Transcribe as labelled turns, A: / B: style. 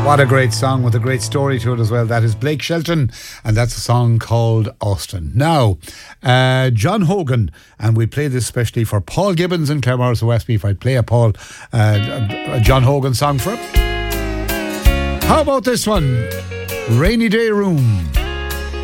A: What a great song with a great story to it as well. That is Blake Shelton, and that's a song called Austin. Now, John Hogan, and we play this especially for Paul Gibbons in Claremorris West. If I'd play a John Hogan song for him. How about this one? Rainy Day Room.